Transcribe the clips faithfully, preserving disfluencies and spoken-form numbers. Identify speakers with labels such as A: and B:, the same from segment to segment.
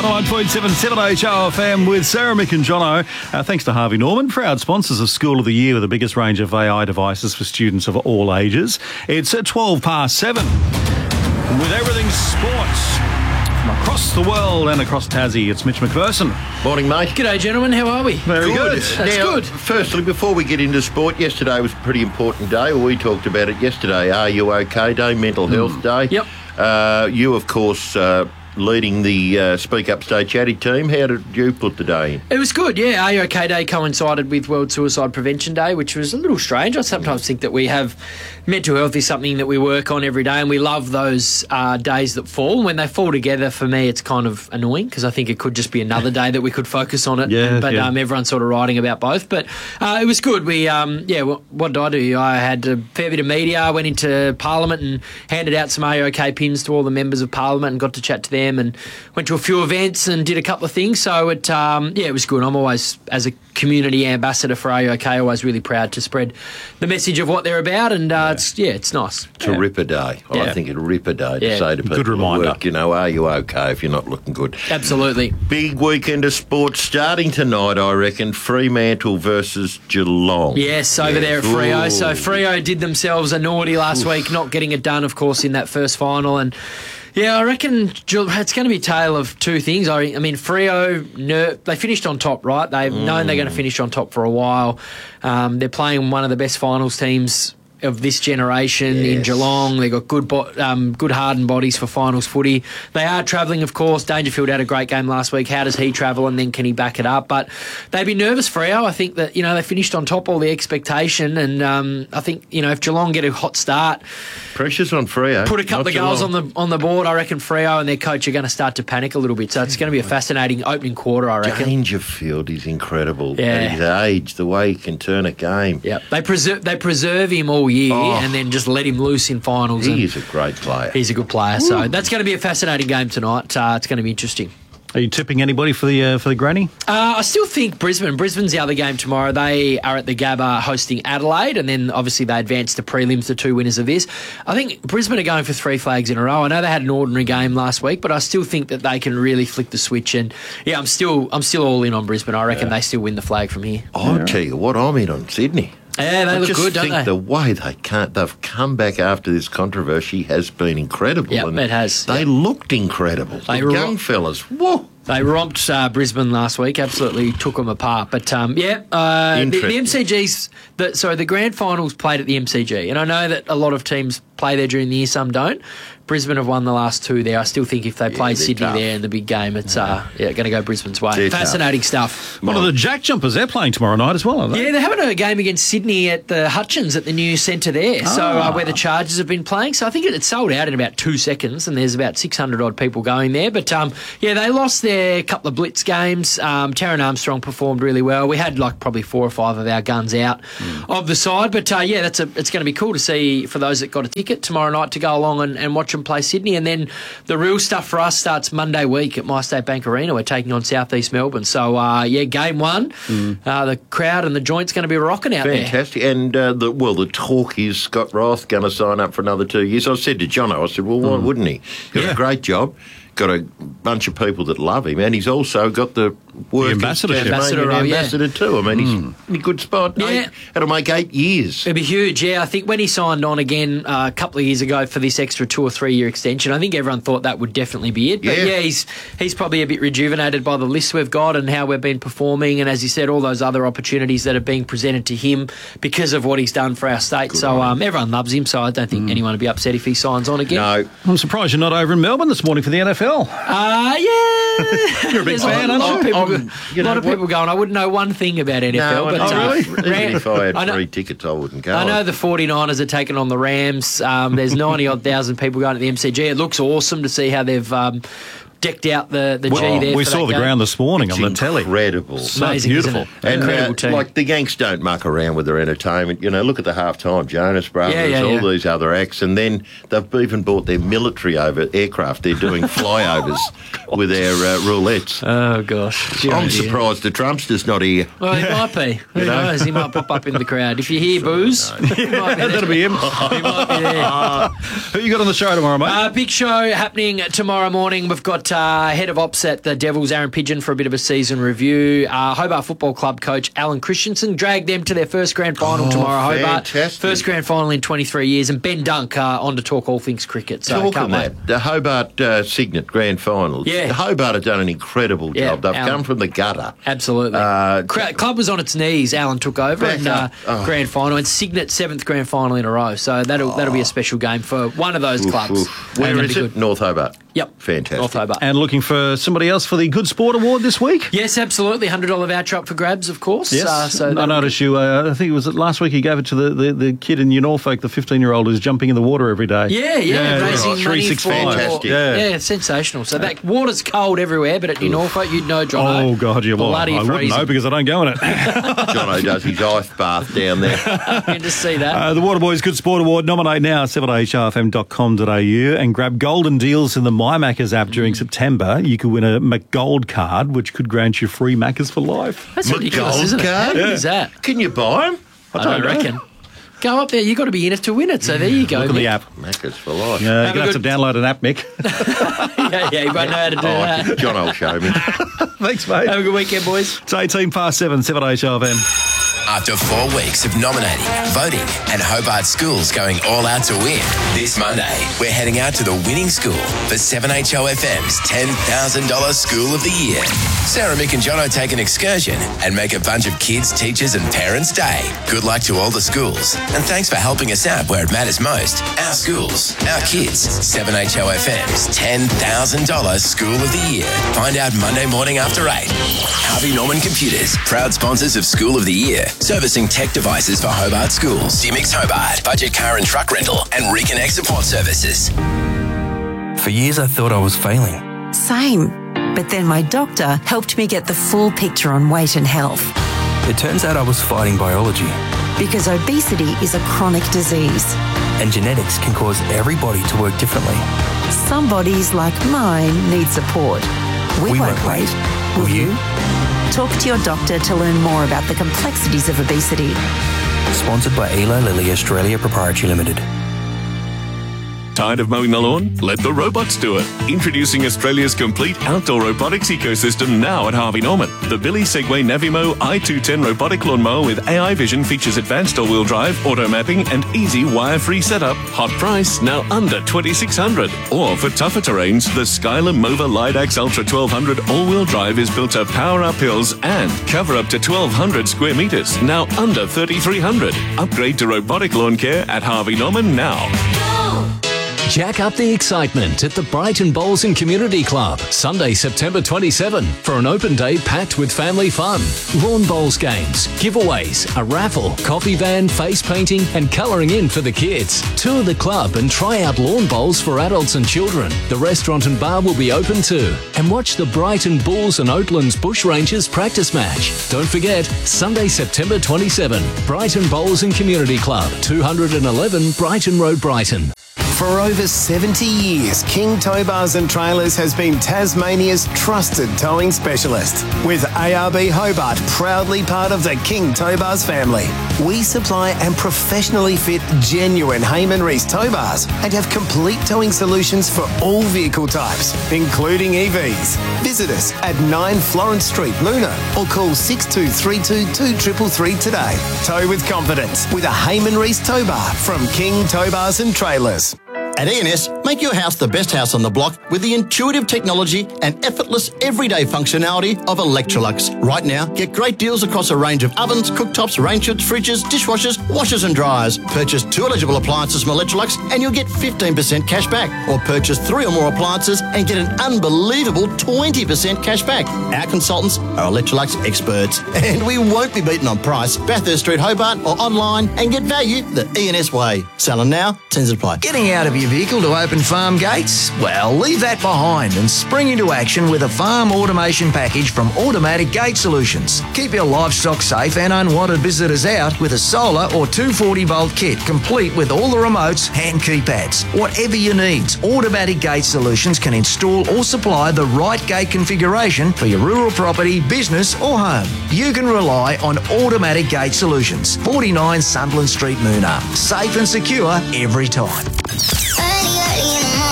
A: one oh one point seven, seven H O F M with Sarah, Mick and Jono. Uh, thanks to Harvey Norman, proud sponsors of School of the Year with the biggest range of A I devices for students of all ages. It's at twelve past seven. With everything sports from across the world and across Tassie, it's Mitch McPherson.
B: Morning, mate.
C: G'day, gentlemen. How are we?
A: Very good.
C: That's
B: now,
C: good.
B: Firstly, before we get into sport, yesterday was a pretty important day. Well, we talked about it yesterday. Are You OK Day, Mental Health Day.
C: Yep.
B: Uh, you, of course, uh, leading the uh, Speak Up Stay Chatty team. How did you put the day in?
C: It was good, yeah. Are You OK Day coincided with World Suicide Prevention Day, which was a little strange. I sometimes think that we have mental health is something that we work on every day, and we love those uh, days that fall. When they fall together, for me, it's kind of annoying because I think it could just be another day that we could focus on it.
A: Yeah,
C: but
A: yeah.
C: Um, everyone's sort of writing about both. But uh, it was good. We, um, yeah, what, what did I do? I had a fair bit of media. I went into Parliament and handed out some Are You OK pins to all the members of Parliament and got to chat to them, and went to a few events and did a couple of things. So it, um, yeah, it was good. I'm always, as a community ambassador for Are You OK, always really proud to spread the message of what they're about, and uh, yeah. it's yeah, it's nice.
B: It's yeah. a ripper day.
C: Yeah.
B: I think it's a ripper day to
C: Yeah.
B: say to people
A: Good reminder.
B: at work, you know, are you OK if you're not looking good?
C: Absolutely.
B: Big weekend of sports starting tonight, I reckon. Fremantle versus Geelong.
C: Yes, over
B: Yeah.
C: there at Freo.
B: Ooh.
C: So Freo did themselves a naughty last week, not getting it done, of course, in that first final. And yeah, I reckon it's going to be a tale of two things. I, I mean, Freo, ner- they finished on top, right? They've mm. known they're going to finish on top for a while. Um, they're playing one of the best finals teams of this generation
B: yes.
C: in Geelong. They've got good bo- um, good hardened bodies for finals footy. They are travelling, of course. Dangerfield had a great game last week. How does he travel, and then can he back it up? But they'd be nervous, Freo. I think that, you know, they finished on top, all the expectation, and um, I think, you know, if Geelong get a hot start,
B: pressure's on Freo.
C: put a couple
B: not
C: of goals
B: Geelong.
C: on the on the board, I reckon Freo and their coach are going to start to panic a little bit. So it's going to be a fascinating opening quarter, I reckon.
B: Dangerfield is incredible.
C: Yeah.
B: At his age, the way he can turn a game.
C: Yep. They preserve they preserve him all year
B: Oh.
C: and then just let him loose in finals. and
B: He is a great player.
C: He's a good player. So that's going to be a fascinating game tonight. Uh, it's going to be interesting.
A: Are you tipping anybody for the uh, for the granny?
C: Uh, I still think Brisbane. Brisbane's the other game tomorrow. They are at the Gabba hosting Adelaide, and then obviously they advance to prelims, the two winners of this. I think Brisbane are going for three flags in a row. I know they had an ordinary game last week, but I still think that they can really flick the switch. And yeah, I'm still I'm still all in on Brisbane. I reckon yeah. they still win the flag from here.
B: I'll tell you what, I'm in on Sydney.
C: Yeah, they
B: I
C: look
B: just
C: good, don't
B: think
C: they?
B: the way they can't, they've come back after this controversy has been incredible.
C: Yep,
B: and
C: it has.
B: They
C: Yep.
B: looked incredible.
C: They
B: the
C: were-
B: young fellas, whoa.
C: They romped uh, Brisbane last week, absolutely took them apart. But um, yeah, uh, the, the M C G's, the, sorry, the grand finals played at the M C G, and I know that a lot of teams play there during the year, some don't. Brisbane have won the last two there. I still think if they
B: Yeah,
C: play
B: they're
C: Sydney
B: tough.
C: there in the big game, it's uh, yeah, going to go Brisbane's way.
B: They're
C: Fascinating
B: tough.
C: stuff.
A: One of the Jack Jumpers, they're playing tomorrow night as well, aren't they?
C: Yeah, they're having a game against Sydney at the Hutchins at the new centre there, so uh, where the Chargers have been playing. So I think it, it sold out in about two seconds, and there's about six hundred odd people going there. But um, yeah, they lost their couple of blitz games. Um, Taron Armstrong performed really well. We had like probably four or five of our guns out mm. of the side, but uh, yeah, that's a, it's going to be cool to see for those that got a ticket tomorrow night to go along and, and watch them play Sydney. And then the real stuff for us starts Monday week at MyState Bank Arena. We're taking on South East Melbourne. So, uh, yeah, game one, mm. uh, the crowd and the joint's going to be rocking out
B: Fantastic.
C: there.
B: Fantastic. And, uh, the, well, the talk is Scott Roth going to sign up for another two years. I said to Jono, I said, well, why mm. wouldn't he? He's got
A: Yeah.
B: a great job. Got a bunch of people that love him, and he's also got the work
A: The ambassadorship.
B: as
C: Ambassador,
B: Tasmanian
C: oh, yeah.
B: ambassador too. I mean,
A: Mm.
B: he's in a good spot.
C: Yeah.
B: Eight, it'll make eight years.
C: It'd be huge, yeah. I think when he signed on again uh, a couple of years ago for this extra two or three year extension, I think everyone thought that would definitely be it. But
B: Yeah.
C: yeah, he's he's probably a bit rejuvenated by the list we've got and how we've been performing, and as you said, all those other opportunities that are being presented to him because of what he's done for our state.
B: Good
C: so
B: on
C: um, everyone loves him. So I don't think mm. anyone would be upset if he signs on again.
B: No.
A: I'm surprised you're not over in Melbourne this morning for the N F L.
C: Uh, yeah.
A: You're a big
C: There's
A: fan,
C: a lot
A: aren't
C: of
A: you?
C: people,
B: I'm-
C: go-
B: you
C: a lot
B: know
C: of
B: what?
C: people going, I wouldn't know one thing about N F L.
B: No,
C: but,
B: I
C: uh,
B: know. Even
C: Ram-
B: if I had
C: I know-
B: free tickets, I wouldn't go.
C: I know the forty-niners are taking on the Rams. Um, there's ninety-odd thousand people going to the M C G. It looks awesome to see how they've um, decked out the, the G
A: Well,
C: there.
A: we
C: for
A: saw
C: that
A: the
C: game.
A: ground this morning
B: It's
A: on the telly.
B: incredible.
A: So
C: Amazing,
A: beautiful.
C: isn't it?
B: And
C: Incredible
B: uh,
C: team.
B: like the Yanks don't muck around with their entertainment. You know, look at the halftime, Jonas Brothers,
C: Yeah, yeah,
B: all
C: yeah.
B: these other acts, and then they've even bought their military over aircraft. They're doing flyovers with their uh, roulettes.
C: Oh, gosh. Dear,
B: I'm
C: oh, dear.
B: surprised the Trumpster's not here.
C: Well, he might be. Who
B: You know?
C: knows? He might pop up in the crowd. If you hear booze, he might be there.
A: That'll be him.
C: He might be there.
A: Who you got on the show tomorrow, mate?
C: Uh, big show happening tomorrow morning. We've got uh, head of ops at the Devils, Aaron Pidgeon, for a bit of a season review. Uh, Hobart Football Club coach Alan Christensen dragged them to their first grand final
B: Oh,
C: tomorrow, Hobart.
B: fantastic.
C: First grand final in twenty-three years. And Ben Dunk uh, on to talk all things cricket. So
B: Talk
C: can't
B: on
C: wait.
B: that. The Hobart uh, Signet Grand Finals.
C: Yeah.
B: Hobart have done an incredible
C: Yeah,
B: job. They've
C: Alan.
B: come from the gutter.
C: Absolutely.
B: Uh,
C: Cra- Club was on its knees. Alan took over
B: Back
C: and uh,
B: up. Oh.
C: grand final, and Signet seventh grand final in a row. So that'll that'll be a special game for one of those
B: Oof,
C: clubs.
B: oof.
C: And
B: Where
C: that'd
B: is
C: be
B: it?
C: good.
B: North Hobart.
C: Yep.
B: Fantastic.
C: North Hobart.
A: And looking for somebody else for the Good Sport Award this week?
C: Yes, absolutely. one hundred dollars voucher up for grabs, of course.
A: Yes.
C: Uh, so
A: I
C: that'll
A: noticed you, uh, I think it was last week you gave it to the, the, the kid in New Norfolk, the fifteen-year-old who's jumping in the water every day.
C: Yeah, yeah,
A: Yeah,
C: raising
A: right.
C: money
A: three six
C: for
A: five.
B: Fantastic.
A: Yeah.
C: yeah, sensational. So that water's cold everywhere, but at New Norfolk, you'd know, John.
A: Oh, God, yeah, well, I
C: Bloody
A: wouldn't
C: freezing.
A: know because I don't go in it.
B: Jono does his ice bath down there.
C: Good to see that.
A: Uh, the Waterboys Good Sport Award, nominate now, seven h r f m dot com dot a u, and grab golden deals in the My Maccas app during September. You could win a McGold card, which could grant you free Maccas for life.
C: That's ridiculous,
B: McGold
C: isn't it? How
B: card?
C: good is that?
B: Can you buy them?
C: I don't
A: know.
C: reckon. Go up there. You've got to be in it to win it. So there you go.
A: Look at the
C: Mick.
A: app.
B: Maccas for life.
A: Yeah, you're
C: Have a
A: going to have to
C: good-
A: download an app, Mick.
C: yeah, yeah, you won't know how to do
B: Oh,
C: that.
B: John will show me.
A: Thanks, mate.
C: Have a good weekend, boys.
A: It's eighteen past seven, seven H R F M.
D: After four weeks of nominating, voting, and Hobart schools going all out to win, this Monday, we're heading out to the winning school for seven H O F M's ten thousand dollars School of the Year. Sarah, Mick and Jono take an excursion and make a bunch of kids, teachers and parents' day. Good luck to all the schools. And thanks for helping us out where it matters most. Our schools, our kids. seven H O F M's ten thousand dollars School of the Year. Find out Monday morning after eight. Harvey Norman Computers, proud sponsors of School of the Year. Servicing tech devices for Hobart schools. D-Mix Hobart, budget car and truck rental, and Reconnect support services.
E: For years I thought I was failing.
F: Same. But then my doctor helped me get the full picture on weight and health.
E: It turns out I was fighting biology,
F: Because obesity is a chronic disease.
E: and genetics can cause every body to work differently.
F: Some bodies like mine need support. We,
E: We
F: won't
E: won't
F: wait.
E: wait.
F: Will
E: Will
F: you?
E: you?
F: Talk to your doctor to learn more about the complexities of obesity.
E: Sponsored by Eli Lilly Australia Proprietary Limited.
G: Tired of mowing the lawn? Let the robots do it. Introducing Australia's complete outdoor robotics ecosystem now at Harvey Norman. The Billy Segway Navimo i two ten robotic lawnmower with A I vision features advanced all-wheel drive, auto mapping and easy wire-free setup. Hot price, now under twenty-six hundred dollars. Or for tougher terrains, the Skylar Mova Lidax Ultra twelve hundred all-wheel drive is built to power up hills and cover up to twelve hundred square metres, now under thirty-three hundred dollars. Upgrade to robotic lawn care at Harvey Norman now.
H: Jack up the excitement at the Brighton Bowls and Community Club, Sunday, September twenty-seventh, for an open day packed with family fun. Lawn bowls games, giveaways, a raffle, coffee van, face painting and colouring in for the kids. Tour the club and try out lawn bowls for adults and children. The restaurant and bar will be open too. And watch the Brighton Bulls and Oatlands Bushrangers practice match. Don't forget, Sunday, September twenty-seventh, Brighton Bowls and Community Club, two eleven Brighton Road, Brighton.
I: For over seventy years, King Tow Bars and Trailers has been Tasmania's trusted towing specialist. With A R B Hobart proudly part of the King Tow Bars family, we supply and professionally fit genuine Hayman Reese tow bars and have complete towing solutions for all vehicle types, including E Vs. Visit us at nine Florence Street, Moona, or call six two three two, two three three three today. Tow with confidence with a Hayman Reese tow bar from King Tow Bars and Trailers.
J: At E N S, make your house the best house on the block with the intuitive technology and effortless everyday functionality of Electrolux. Right now, get great deals across a range of ovens, cooktops, range hoods, fridges, dishwashers, washers and dryers. Purchase two eligible appliances from Electrolux and you'll get fifteen percent cash back. Or purchase three or more appliances and get an unbelievable twenty percent cash back. Our consultants are Electrolux experts and we won't be beaten on price. Bathurst Street, Hobart or online and get value the E N S way. Selling now, terms apply.
K: Getting out of your vehicle to open farm gates? Well, leave that behind and spring into action with a farm automation package from Automatic Gate Solutions. Keep your livestock safe and unwanted visitors out with a solar or two forty volt kit complete with all the remotes and keypads. Whatever your needs, Automatic Gate Solutions can install or supply the right gate configuration for your rural property, business or home. You can rely on Automatic Gate Solutions, forty-nine Sunderland Street, Moona. Safe and secure every time.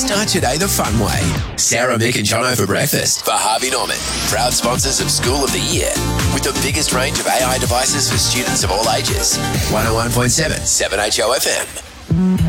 D: Start your day the fun way. Sarah, Mick and Jono for breakfast for Harvey Norman. Proud sponsors of School of the Year with the biggest range of A I devices for students of all ages. one oh one point seven, seven H O F M.